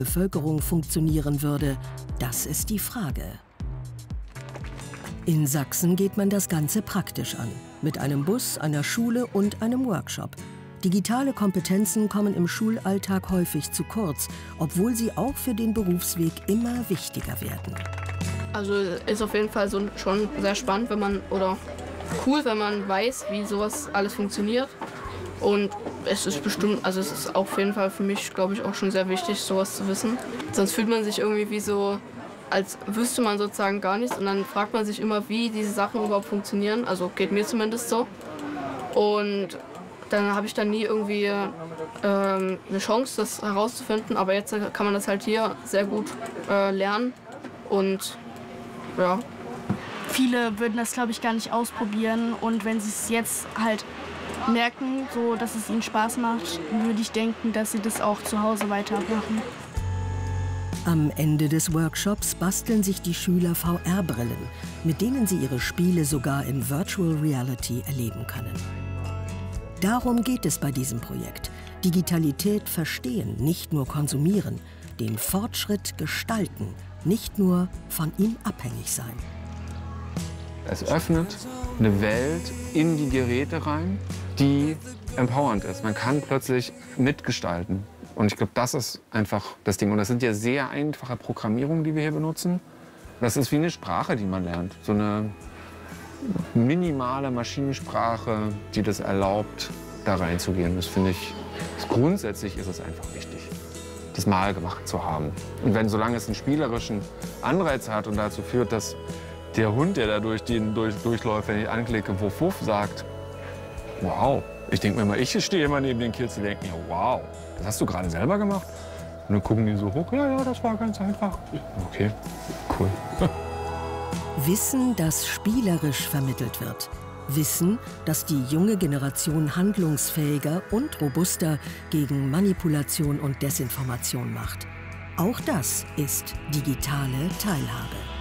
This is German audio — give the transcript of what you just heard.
Bevölkerung funktionieren würde, das ist die Frage. In Sachsen geht man das Ganze praktisch an. Mit einem Bus, einer Schule und einem Workshop. Digitale Kompetenzen kommen im Schulalltag häufig zu kurz, obwohl sie auch für den Berufsweg immer wichtiger werden. Also ist auf jeden Fall schon sehr spannend, oder cool, wenn man weiß, wie sowas alles funktioniert. Und es ist bestimmt, also es ist auf jeden Fall für mich, glaube ich, auch schon sehr wichtig, sowas zu wissen. Sonst fühlt man sich irgendwie wie so, als wüsste man sozusagen gar nichts. Und dann fragt man sich immer, wie diese Sachen überhaupt funktionieren. Also geht mir zumindest so. Und dann habe ich dann nie irgendwie eine Chance, das herauszufinden. Aber jetzt kann man das halt hier sehr gut lernen. Und ja. Viele würden das, glaube ich, gar nicht ausprobieren. Und wenn sie es jetzt halt merken, so, dass es ihnen Spaß macht, würde ich denken, dass sie das auch zu Hause weitermachen. Am Ende des Workshops basteln sich die Schüler VR-Brillen, mit denen sie ihre Spiele sogar in Virtual Reality erleben können. Darum geht es bei diesem Projekt. Digitalität verstehen, nicht nur konsumieren, den Fortschritt gestalten, nicht nur von ihm abhängig sein. Es öffnet eine Welt in die Geräte rein, die empowernd ist. Man kann plötzlich mitgestalten. Und ich glaube, das ist einfach das Ding. Und das sind ja sehr einfache Programmierungen, die wir hier benutzen. Das ist wie eine Sprache, die man lernt. So eine minimale Maschinensprache, die das erlaubt, da reinzugehen. Das finde ich, grundsätzlich ist es einfach wichtig, das mal gemacht zu haben. Und solange es einen spielerischen Anreiz hat und dazu führt, dass der Hund, der da durchläuft, wenn ich anklicke, wuff, wuff, sagt, wow. Ich denke mir immer, ich stehe immer neben den Kids und denke mir, wow, das hast du gerade selber gemacht? Und dann gucken die so hoch, ja, das war ganz einfach. Okay, cool. Wissen, das spielerisch vermittelt wird. Wissen, das die junge Generation handlungsfähiger und robuster gegen Manipulation und Desinformation macht. Auch das ist digitale Teilhabe.